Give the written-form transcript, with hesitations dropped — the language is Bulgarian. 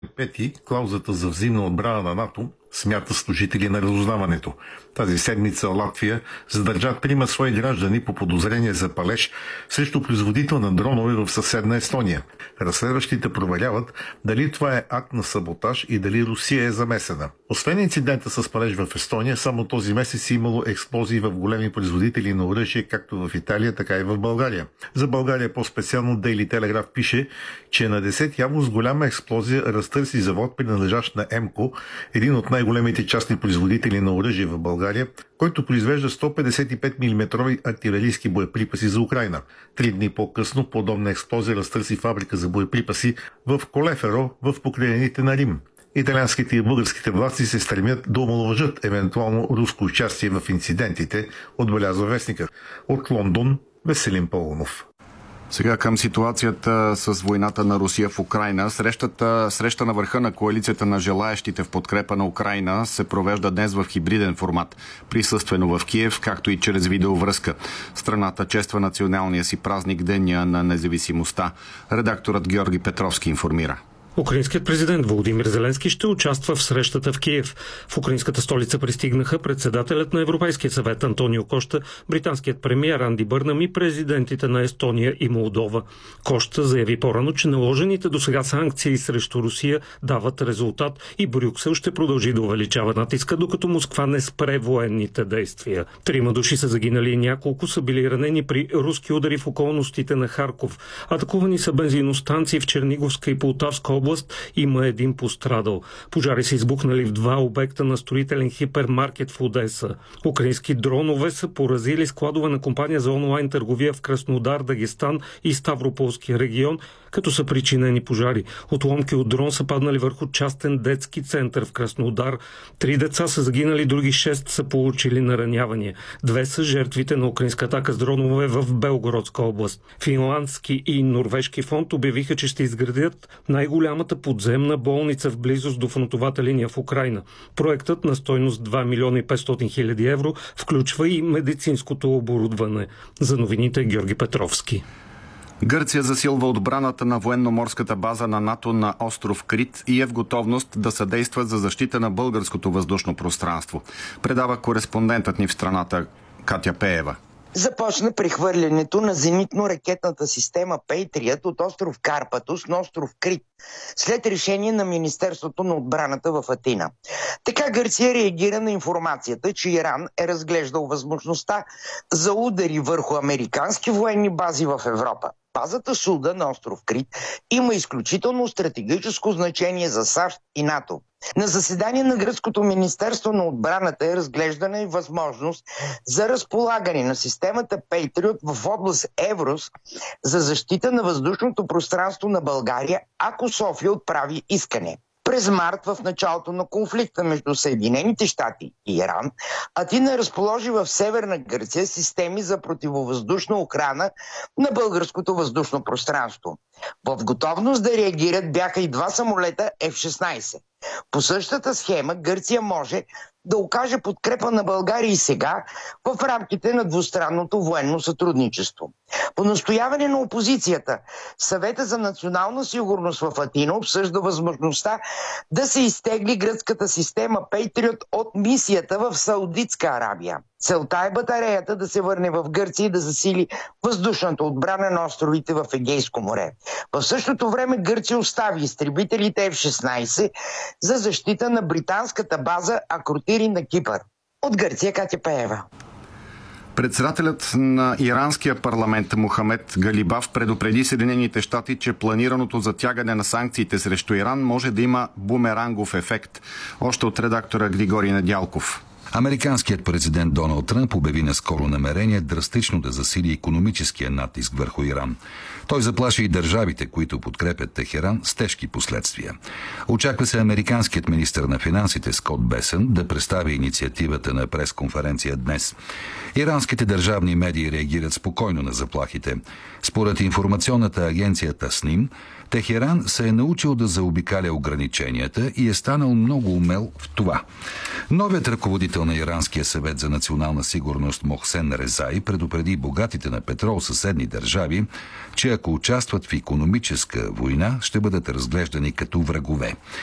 Пети, клаузата за взаимна отбрана на НАТО, смята служители на разузнаването. Тази седмица Латвия задържа 3 свои граждани по подозрение за палеж срещу производител на дронове в съседна Естония. Разследващите проверяват дали това е акт на саботаж и дали Русия е замесена. Освен инцидента с палеж в Естония, само този месец е имало експлозии в големи производители на оръжие, както в Италия, така и в България. За България по-специално Daily Telegraph пише, че на 10 август голяма експлозия разтърси завод, принадлежащ на МКО, един от най-големите частни производители на оръжие в България, който произвежда 155 мм артилерийски боеприпаси за Украйна. 3 дни по-късно подобна експлозия разтърси фабрика за боеприпаси в Колеферо, в покрайнините на Рим. Италианските и българските власти се стремят да омаловажат евентуално руско участие в инцидентите, отбелязва вестника. От Лондон Веселин Паунов. Сега към ситуацията с войната на Русия в Украйна. Среща на върха на коалицията на желаещите в подкрепа на Украйна се провежда днес в хибриден формат, присъствено в Киев, както и чрез видеовръзка. Страната чества националния си празник Деня на независимостта. Редакторът Георги Петровски информира. Украинският президент Володимир Зеленски ще участва в срещата в Киев. В украинската столица пристигнаха председателят на Европейския съвет Антонио Кошта, британският премиер Анди Бърнам и президентите на Естония и Молдова. Кошта заяви по-рано, че наложените досега санкции срещу Русия дават резултат и Брюксел ще продължи да увеличава натиска, докато Москва не спре военните действия. 3 души са загинали и няколко са били ранени при руски удари в околностите на Харков. Атакувани са бензиностанции в Черниговска и Полтавска област, има един пострадал. Пожари са избухнали в 2 обекта на строителен хипермаркет в Одеса. Украински дронове са поразили складове на компания за онлайн търговия в Краснодар, Дагестан и Ставрополския регион, като са причинени пожари. Отломки от дрон са паднали върху частен детски център в Краснодар. 3 деца са загинали, други 6 са получили наранявания. 2 са жертвите на украинска атака с дронове в Белгородска област. Финландски и норвежки фонд обявиха, че ще изградят най-голямата подземна болница в близост до фронтовата линия в Украйна. Проектът на стойност 2 милиона и 500 хиляди евро включва и медицинското оборудване. За новините Георги Петровски. Гърция засилва отбраната на военноморската база на НАТО на остров Крит и е в готовност да съдейства за защита на българското въздушно пространство. Предава кореспондентът ни в страната Катя Пеева. Започна прехвърлянето на зенитно-ракетната система Patriot от остров Карпатос на остров Крит, след решение на Министерството на отбраната в Атина. Така Гърция реагира на информацията, че Иран е разглеждал възможността за удари върху американски военни бази в Европа. Базата Суда на остров Крит има изключително стратегическо значение за САЩ и НАТО. На заседание на Гръцкото министерство на отбраната е разглеждана и възможност за разполагане на системата Patriot в област Еврос за защита на въздушното пространство на България, ако София отправи искане. През март, в началото на конфликта между Съединените щати и Иран, Атина разположи в Северна Гърция системи за противовъздушна охрана на българското въздушно пространство. В готовност да реагират бяха и 2 самолета F-16. По същата схема Гърция може да окаже подкрепа на България и сега в рамките на двустранното военно сътрудничество. По настояване на опозицията, Съвета за национална сигурност в Атина обсъжда възможността да се изтегли гръцката система Patriot от мисията в Саудитска Арабия. Целта е батареята да се върне в Гърция и да засили въздушната отбрана на островите в Егейско море. В същото време Гърция остави изтребителите F-16 за защита на британската база Акротири на Кипър. От Гърция Катя Пеева. Председателят на иранския парламент Мохамед Галибаф предупреди Съединените щати, че планираното затягане на санкциите срещу Иран може да има бумерангов ефект. Още от редактора Григорий Недялков. Американският президент Доналд Тръмп обяви наскоро намерение драстично да засили икономическия натиск върху Иран. Той заплаши и държавите, които подкрепят Техеран, с тежки последствия. Очаква се американският министър на финансите Скот Бесън да представи инициативата на пресконференция днес. Иранските държавни медии реагират спокойно на заплахите. Според информационната агенция Тасним, Техеран се е научил да заобикаля ограниченията и е станал много умел в това. Новият ръководител председател на Иранския съвет за национална сигурност Мохсен Резай предупреди богатите на петрол съседни държави, че ако участват в икономическа война, ще бъдат разглеждани като врагове.